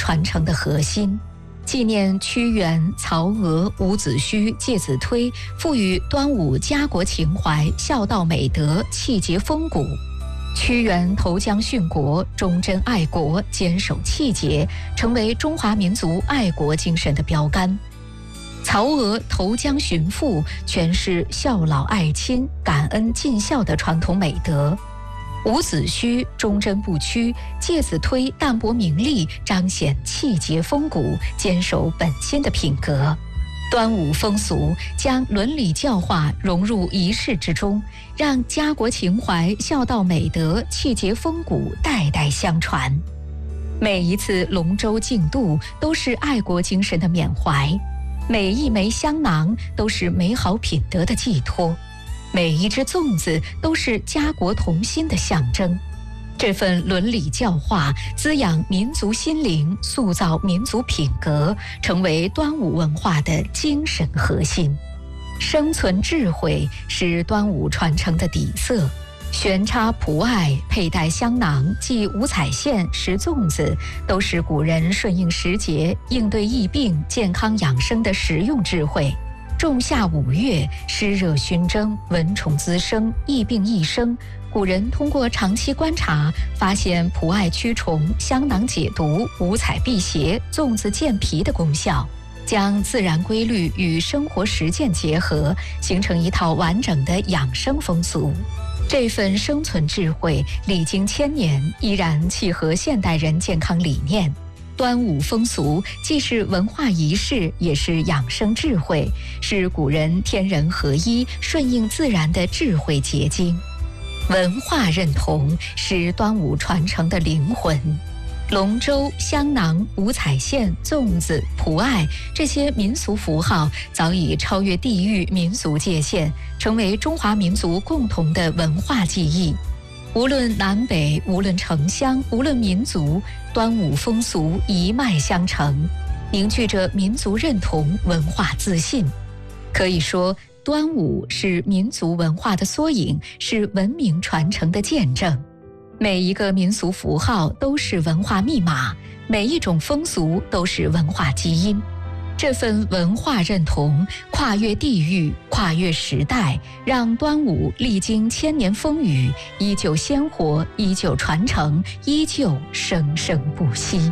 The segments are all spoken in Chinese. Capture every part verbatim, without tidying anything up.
传承的核心。纪念屈原、曹娥、伍子胥、介子推，赋予端午家国情怀、孝道美德、气节风骨。屈原投江殉国，忠贞爱国，坚守气节，成为中华民族爱国精神的标杆。曹娥投江寻父，诠释孝老爱亲、感恩尽孝的传统美德。伍子胥忠贞不屈，介子推淡泊名利，彰显气节风骨，坚守本心的品格。端午风俗将伦理教化融入仪式之中，让家国情怀、孝道美德、气节风骨代代相传。每一次龙舟竞渡都是爱国精神的缅怀，每一枚香囊都是美好品德的寄托，每一只粽子都是家国同心的象征。这份伦理教化滋养民族心灵，塑造民族品格，成为端午文化的精神核心。生存智慧是端午传承的底色，悬插蒲艾、佩戴香囊、系五彩线、食粽子，都是古人顺应时节、应对疫病、健康养生的实用智慧。仲夏五月，湿热熏蒸，蚊虫滋生，疫病益生。古人通过长期观察，发现蒲艾驱虫、香囊解毒、五彩辟邪、粽子健脾的功效，将自然规律与生活实践结合，形成一套完整的养生风俗。这份生存智慧，历经千年，依然契合现代人健康理念。端午风俗既是文化仪式，也是养生智慧，是古人天人合一、顺应自然的智慧结晶。文化认同是端午传承的灵魂。龙舟、香囊、五彩线、粽子、蒲艾，这些民俗符号早已超越地域民俗界限，成为中华民族共同的文化记忆。无论南北，无论城乡，无论民族，端午风俗一脉相承，凝聚着民族认同、文化自信。可以说，端午是民族文化的缩影，是文明传承的见证。每一个民俗符号都是文化密码，每一种风俗都是文化基因。这份文化认同跨越地域，跨越时代，让端午历经千年风雨，依旧鲜活，依旧传承，依旧生生不息。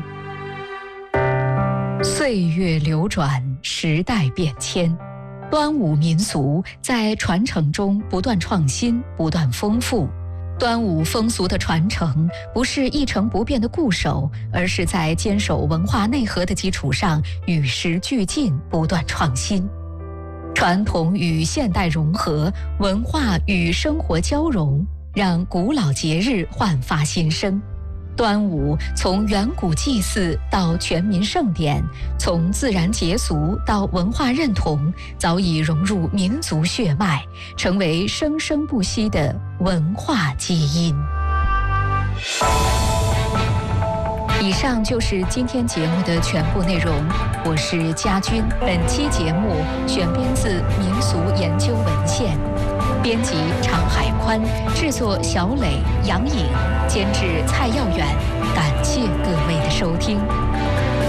岁月流转，时代变迁，端午民俗在传承中不断创新，不断丰富。端午风俗的传承不是一成不变的固守，而是在坚守文化内核的基础上与时俱进，不断创新。传统与现代融合，文化与生活交融，让古老节日焕发新生。端午从远古祭祀到全民盛典，从自然节俗到文化认同，早已融入民族血脉，成为生生不息的文化基因。以上就是今天节目的全部内容，我是佳君。本期节目选编自民俗研究文献，编辑常海宽，制作小磊、杨颖，监制蔡耀远。感谢各位的收听。